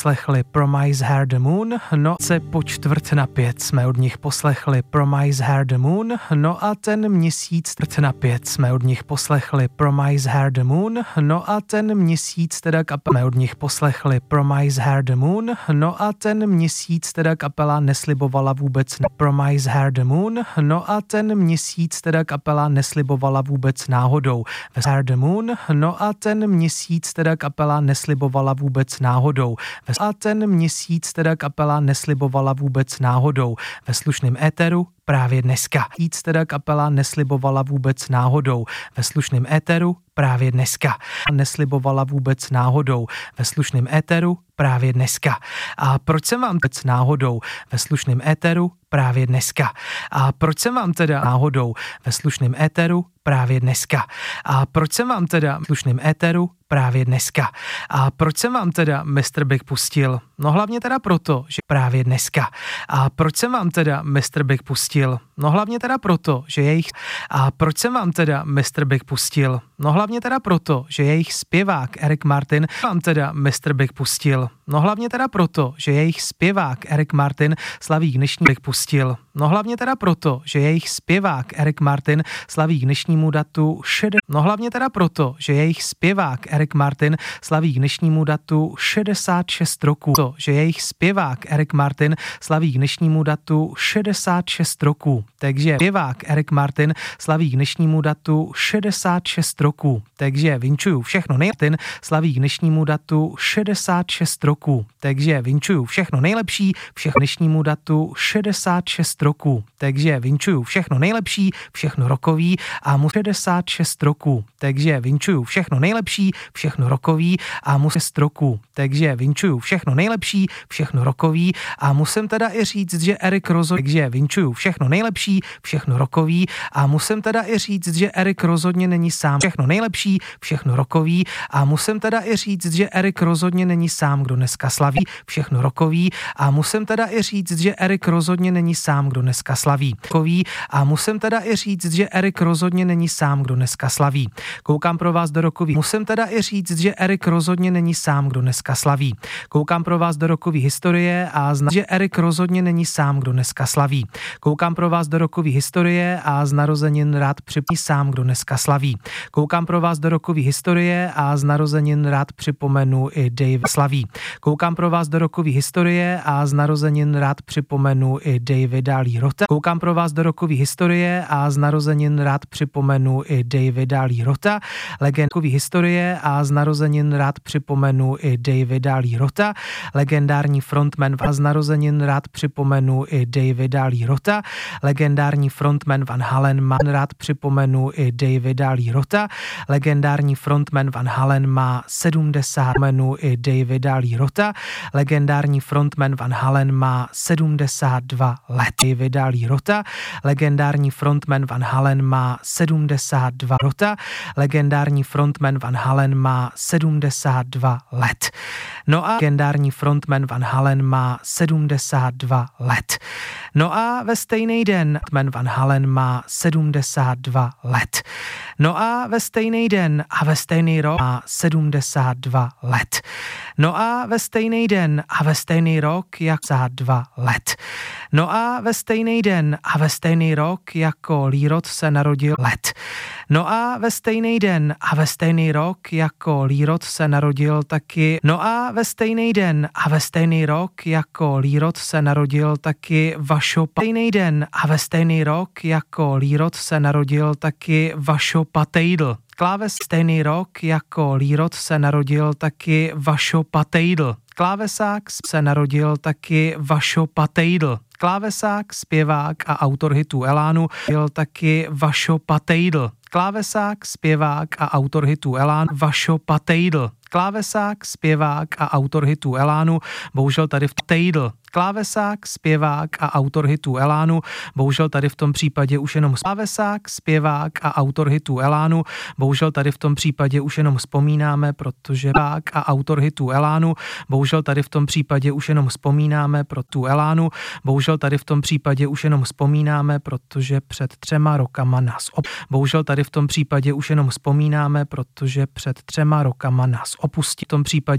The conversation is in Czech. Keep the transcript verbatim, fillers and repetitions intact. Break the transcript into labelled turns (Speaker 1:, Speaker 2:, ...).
Speaker 1: poslechli Promise Her the Moon, no se po čtvrt na pět jsme od nich poslechli Promise Her the Moon, no a ten měsíc čtvrt na pět jsme od nich poslechli Promise Her the Moon, no a ten měsíc teda kapela od nich poslechli Promise Her the Moon, no a ten měsíc teda kapela neslibovala vůbec na Promise Her the Moon, no a ten měsíc teda kapela neslibovala vůbec náhodou. Her the Moon, no a ten měsíc teda kapela neslibovala vůbec náhodou. A ten měsíc teda kapela neslibovala vůbec náhodou. Ve slušném éteru právě dneska. Víc teda kapela neslibovala vůbec náhodou. Ve slušném éteru právě dneska. Neslibovala vůbec náhodou. Ve slušném éteru právě dneska. A proč jsem vám teď náhodou ve slušném éteru právě dneska? A proč jsem vám teda náhodou ve slušném éteru právě dneska? A proč jsem vám teda v slušném éteru právě dneska? A proč jsem vám teda mister Big pustil? No hlavně teda proto, že právě dneska. A proč jsem vám teda mister Big pustil? No hlavně teda proto, že jejich... A proč jsem vám teda mister Big pustil? No hlavně teda proto, že jejich zpěvák Eric Martin vám teda mister Big pustil. No hlavně teda proto, že jejich zpěvák Eric Martin slaví dnešní Big pustil. No hlavně teda proto, že jejich zpěvák Eric Martin slaví k dnešnímu datu šedesát. No hlavně teda proto, že jejich zpěvák Eric Martin slaví k dnešnímu datu šedesát šest roků. To, že jejich zpěvák Eric Martin slaví k dnešnímu datu šedesát šest roků. Takže zpěvák Eric Martin slaví k dnešnímu datu šedesát šest roků. Takže vinčuju všechno nejlepší. Slaví k dnešnímu datu šedesát šest roků. Takže vinčuju všechno nejlepší všechno dnešnímu datu šedesát šest roků. Takže vinčuju všechno nejlepší, všechno rokový a mu šedesát šest roků. Takže vinčuju všechno nejlepší, všechno rokový a mu šest roků. Takže vinčuju všechno nejlepší, všechno rokový a musím teda i říct, že Eric rozhodně, takže vinčuju všechno nejlepší, všechno rokový a musím teda i říct, že Eric rozhodně není sám. Všechno nejlepší, všechno rokový a musím teda i říct, že Eric rozhodně není sám, kdo dneska slaví všechno rokový a musím teda i říct, že Eric rozhodně není sám, kdo dneska slaví. Rokový a musím teda i říct, že Eric rozhodně není sám, kdo dneska slaví. Koukám pro vás do rokový. Musím teda i říct, že Eric rozhodně není sám, kdo dneska slaví. Koukám pro vás do rokový historie a zna, že Eric rozhodně není sám, kdo dneska slaví. Koukám pro vás do rokový historie a z narozenin rád připomenu sám, kdo dneska slaví. Koukám pro vás do rokový historie a z narozenin rád připomenu i Dave slaví. Koukám pro vás do rokový historie a z narozenin rád připomenu i Davida Lee Rotha. Koukám pro vás do rokový historie a z narozenin rád připomenu i Davida Lee Rotha. Legendový historie a z narozenin rád připomenu i Davida Lee Rotha. Legendární frontman a z narozenin rád připomenu i Davida Lee Rotha. Legendární frontman Van Halen má rád připomenu i Davida Lee Rotha. Legendární frontman Van Halen má sedmdesát menu i Davida Lee Rotha. Legendární frontman Van Halen má sedmdesát dva let. Davida Lee Rotha. Legendární frontman Van Halen má sedmdesát dva Rotha. Legendární frontman Van Halen má sedmdesát dva let. No a legendární frontman Van Halen má sedmdesát dva let. No a ve stejný den frontman Van Halen má sedmdesát dva let. No a ve stejný den a ve stejný rok má sedmdesát dva let. No a ve stejný den a ve stejný rok jak za dva let. No a ve stejný den a ve stejný rok jako Lee Roth se narodil let. No a ve stejný den a ve stejný rok jako Lee Roth se narodil taky. No a ve stejný den a ve stejný rok jako Lee Roth se narodil taky Vašo. Stejný den a ve stejný rok jako Lee Roth se narodil taky Vašo Patejdl. Kláves stejný rok jako Lee Roth se narodil taky Vašo Patejdl. Klávesák se narodil taky Vašo Patejdl. Klávesák, zpěvák a autor hitů Elánu byl taky Vašo Patejdl. Klávesák, zpěvák a autor hitů Elánu Vašo Patejdl. Klávesák, zpěvák a autor hitů Elánu, bohužel tady v Tejdl. Klávesák, zpěvák a autor hitů Elánu, bohužel tady v tom případě už jenom klávesák, zpěvák a autor hitů Elánu, bohužel tady v tom případě už jenom vzpomínáme, protože zpěvák a autor hitů Elánu, bohužel tady v tom případě už jenom vzpomínáme pro tu Elánu, bohužel tady v tom případě už jenom vzpomínáme, protože před třema rokama nás op... bohužel tady v tom případě už jenom vzpomínáme, protože před třema rokama nás opustí. V tom případě